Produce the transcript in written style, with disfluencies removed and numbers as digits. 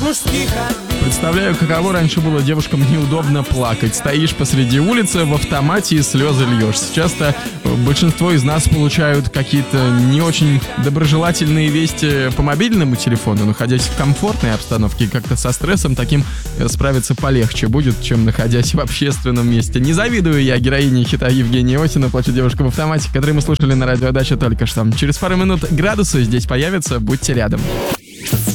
Представляю, каково раньше было девушкам неудобно плакать. Стоишь посреди улицы, в автомате и слезы льешь. Часто большинство из нас получают какие-то не очень доброжелательные вести по мобильному телефону, находясь в комфортной обстановке, как-то со стрессом таким справиться полегче будет, чем находясь в общественном месте. Не завидую я героине хита Евгения Осина «Плачу девушка в автомате», который мы слушали на радио Дача только что. Через пару минут градусы здесь появятся, будьте рядом.